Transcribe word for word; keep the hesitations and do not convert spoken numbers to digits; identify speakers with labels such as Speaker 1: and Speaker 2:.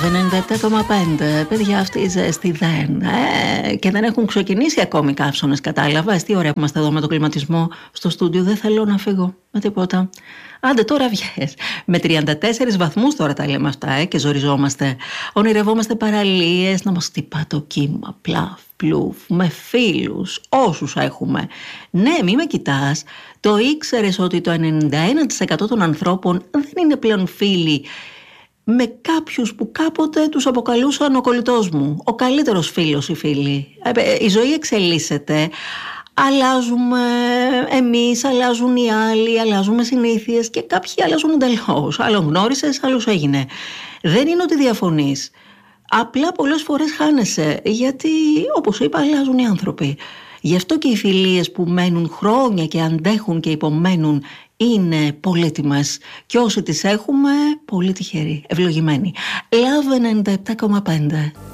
Speaker 1: ενενήντα επτά κόμμα πέντε. Παιδιά, αυτή η ζέστη δεν. Ε, και δεν έχουν ξεκινήσει ακόμη καύσονες, κατάλαβες. Τι ωραία που είμαστε εδώ με τον κλιματισμό στο στούντιο. Δεν θέλω να φύγω με τίποτα. Άντε τώρα βγες. Με τριάντα τέσσερις βαθμούς τώρα τα λέμε αυτά, ε, και ζοριζόμαστε. Ονειρευόμαστε παραλίες, να μας χτυπά το κύμα, πλαφ, πλουφ, με φίλους, όσους έχουμε. Ναι, μη με κοιτάς. Το ήξερες ότι το ενενήντα ένα τοις εκατό των ανθρώπων δεν είναι πλέον φίλοι με κάποιους που κάποτε τους αποκαλούσαν ο κολλητός μου, ο καλύτερος φίλος ή φίλη. Η ζωή εξελίσσεται. Αλλάζουμε εμείς, αλλάζουν οι άλλοι, αλλάζουμε συνήθειες και κάποιοι αλλάζουν εντελώς. Άλλον γνώρισες, άλλος έγινε. Δεν είναι ότι διαφωνείς. Απλά πολλές φορές χάνεσαι, γιατί όπως είπα αλλάζουν οι άνθρωποι. Γι' αυτό και οι φιλίες που μένουν χρόνια και αντέχουν και υπομένουν είναι πολύτιμες. Και όσοι τις έχουμε, πολύ τυχεροί, ευλογημένοι. Love ενενήντα επτά κόμμα πέντε.